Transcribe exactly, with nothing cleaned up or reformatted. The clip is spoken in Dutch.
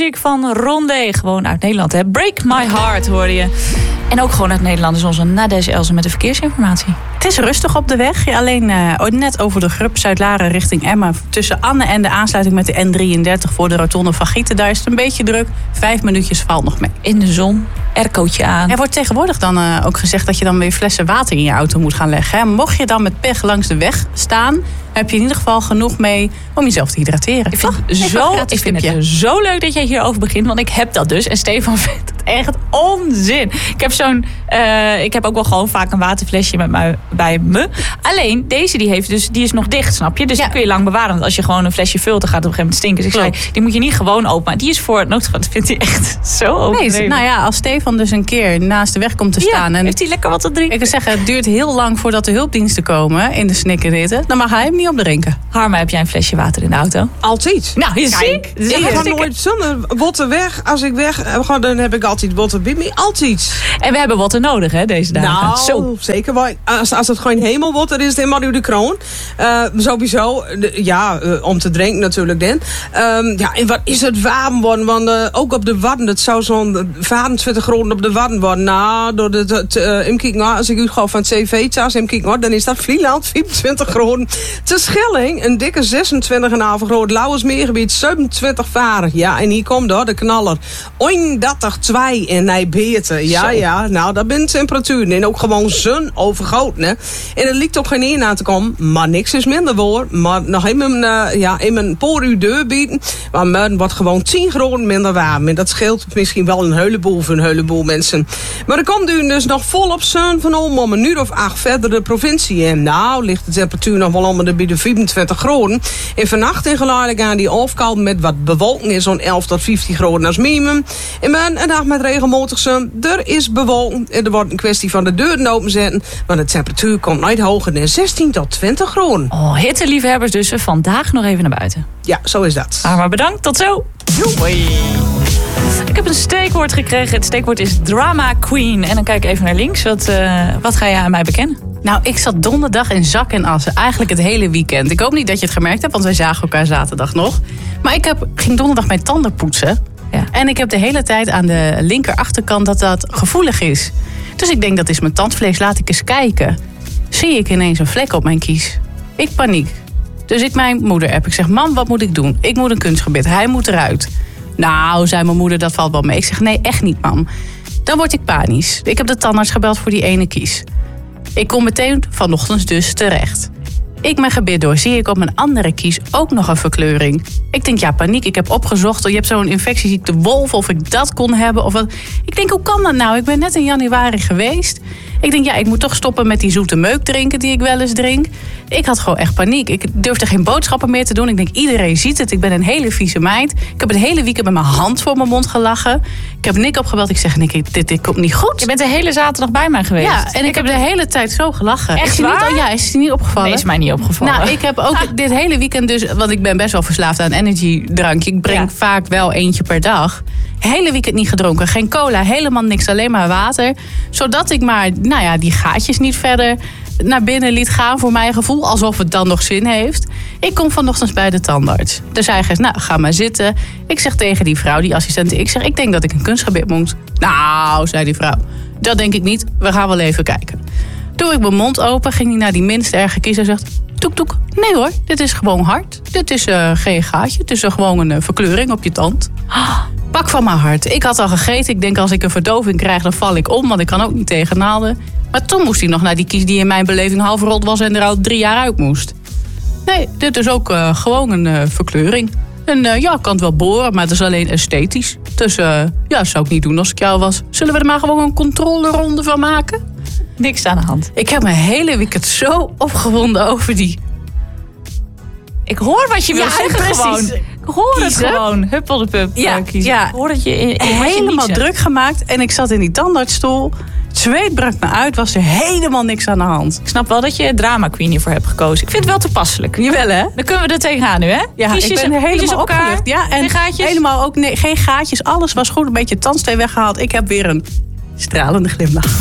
muziek van Rondé. Gewoon uit Nederland, hè. Break My Heart, hoorde je. En ook gewoon uit Nederland is onze Nadege Elsen met de verkeersinformatie. Het is rustig op de weg. Ja, alleen uh, net over de Grup Zuid-Laren richting Emmen. Tussen Anne en de aansluiting met de N drieëndertig voor de rotonde van Gieten. Daar is het een beetje druk. Vijf minuutjes valt nog mee. In de zon, aircootje aan. Er wordt tegenwoordig dan uh, ook gezegd dat je dan weer flessen water in je auto moet gaan leggen. Hè? Mocht je dan met pech langs de weg staan, heb je in ieder geval genoeg mee om jezelf te hydrateren. Ik vind, Toch? zo, ik vind het zo leuk dat jij hierover begint, want ik heb dat dus. En Stefan vindt het echt onzin. Ik heb zo'n, uh, ik heb ook wel gewoon vaak een waterflesje met mij, bij me. Alleen, deze die heeft dus, die is nog dicht, snap je? Dus ja. Die kun je lang bewaren. Want als je gewoon een flesje vult, dan gaat het op een gegeven moment stinken. Dus ik zei, die moet je niet gewoon openmaken. Die is voor het noodgeval. Dat vindt hij echt zo overdreven. Nee, nou ja, als Stefan dus een keer naast de weg komt te staan. Ja, en heeft hij lekker wat te drinken? Ik wil zeggen, het duurt heel lang voordat de hulpdiensten komen in de snikkerritten. Dan mag hij hem niet op drinken. Harma, heb jij een flesje water in de auto? Altijd. Nou, je ziet. Ik ga nooit zonder botten weg. Als ik weg ga, dan heb ik altijd botten bij me. Altijd. En we hebben botten nodig, hè, deze dagen. Nou, Zo. zeker wel. Als, als het gewoon hemelbotter is, dan mag u de kroon. Uh, sowieso, de, ja, uh, om te drinken natuurlijk dan. Um, ja, en wat is het warm worden? Want uh, ook op de Wadden, het zou zo'n vijfentwintig graden op de Wadden worden. Nou, door de, de, de, uh, kijk, nou, als ik u gewoon van het cv-tas en kijk, nou, dan is dat Vlieland, vierentwintig graden. Te Schelling, een dikke zesentwintig komma vijf graden. Lauwersmeergebied, zevenentwintig varen. Ja, en hier komt hoor, de knaller. eenendertig komma twee in Nijbeerten. Ja, Zo. ja, nou, dat zijn temperaturen. En ook gewoon zon overgoten, hè. En er lijkt ook geen eer aan te komen, maar niks is minder voor. Maar nog even, uh, ja, even voor uw deur bieden. Maar morgen wordt gewoon tien graden minder warm. En dat scheelt misschien wel een heleboel voor een heleboel mensen. Maar er komt u dus nog volop zon van om, om een uur of acht verder de provincie. En nou ligt de temperatuur nog wel onder de bij de vierentwintig graden. En vannacht in geleidelijk aan die afkoud met wat bewolking is zo'n elf tot vijftien graden als minimum. En morgen een dag met regelmatig zon. Er is bewolking. En er wordt een kwestie van de deuren openzetten. Maar de temperatuur komt nooit hoger dan zestien tot twintig graden. Oh, hitteliefhebbers dus vandaag nog even naar buiten. Ja, zo is dat. Ah, maar bedankt, tot zo. Hoi. Ik heb een steekwoord gekregen. Het steekwoord is drama queen. En dan kijk ik even naar links. Wat, uh, wat ga jij aan mij bekennen? Nou, ik zat donderdag in zak en assen. Eigenlijk het hele weekend. Ik hoop niet dat je het gemerkt hebt, want wij zagen elkaar zaterdag nog. Maar ik heb, ging donderdag mijn tanden poetsen. Ja. En ik heb de hele tijd aan de linker achterkant dat dat gevoelig is. Dus ik denk, dat is mijn tandvlees. Laat ik eens kijken. Zie ik ineens een vlek op mijn kies. Ik paniek. Dus ik mijn moeder app. Ik zeg, mam, wat moet ik doen? Ik moet een kunstgebit. Hij moet eruit. Nou, zei mijn moeder, dat valt wel mee. Ik zeg, nee, echt niet, mam. Dan word ik panisch. Ik heb de tandarts gebeld voor die ene kies. Ik kom meteen vanochtend dus terecht. Ik mijn gebit door, zie ik op mijn andere kies ook nog een verkleuring. Ik denk, ja, paniek. Ik heb opgezocht, je hebt zo'n infectieziekte wolf, of ik dat kon hebben. Of wat. Ik denk, hoe kan dat nou? Ik ben net in januari geweest. Ik denk, ja, ik moet toch stoppen met die zoete meuk drinken die ik wel eens drink. Ik had gewoon echt paniek. Ik durfde geen boodschappen meer te doen. Ik denk, iedereen ziet het. Ik ben een hele vieze meid. Ik heb het hele weekend met mijn hand voor mijn mond gelachen. Ik heb Nick opgebeld. Ik zeg, Nick, dit, dit komt niet goed. Je bent de hele zaterdag bij mij geweest. Ja, en ik, ik heb de hele tijd zo gelachen. Echt is je waar? Niet, ja, is het niet opgevallen? Nee, is mij niet opgevallen. Nou, ik heb ook ah. dit hele weekend dus, want ik ben best wel verslaafd aan energiedrankje. Ik breng ja. vaak wel eentje per dag. Hele weekend niet gedronken. Geen cola, helemaal niks. Alleen maar water. Zodat ik maar, nou ja, die gaatjes niet verder naar binnen liet gaan voor mijn gevoel. Alsof het dan nog zin heeft. Ik kom vanochtend bij de tandarts. Daar zei hij, nou, ga maar zitten. Ik zeg tegen die vrouw, die assistente, ik zeg, ik denk dat ik een kunstgebit moet. Nou, zei die vrouw, dat denk ik niet. We gaan wel even kijken. Doe ik mijn mond open, ging hij naar die minst erge kies en zegt, toek toek. Nee hoor, dit is gewoon hard. Dit is uh, geen gaatje, het is uh, gewoon een uh, verkleuring op je tand. Pak van mijn hart. Ik had al gegeten. Ik denk, als ik een verdoving krijg, dan val ik om. Want ik kan ook niet tegen naalden. Maar toen moest hij nog naar die kies die in mijn beleving half rot was en er al drie jaar uit moest. Nee, dit is ook uh, gewoon een uh, verkleuring. En uh, ja, ik kan het wel boren, maar het is alleen esthetisch. Dus uh, ja, dat zou ik niet doen als ik jou was. Zullen we er maar gewoon een controleronde van maken? Niks aan de hand. Ik heb mijn hele weekend zo opgewonden over die... Ik hoor wat je wil ja, zeggen precies. gewoon. Ik hoor kiezen. het gewoon. Huppel de pup. Ja, kiezen. ja. Ik hoor dat je, in, in helemaal je druk gemaakt. En ik zat in die tandartsstoel. Het zweet brak me uit. Was er helemaal niks aan de hand. Ik snap wel dat je drama queen hiervoor hebt gekozen. Ik vind het wel toepasselijk. Jawel, hè? Dan kunnen we er tegenaan nu, hè? Ja, kiesjes, ik ben er helemaal op elkaar. opgelucht. Ja, en geen gaatjes? helemaal ook nee, geen gaatjes. Alles was goed. Een beetje tandsteen weggehaald. Ik heb weer een stralende glimlach.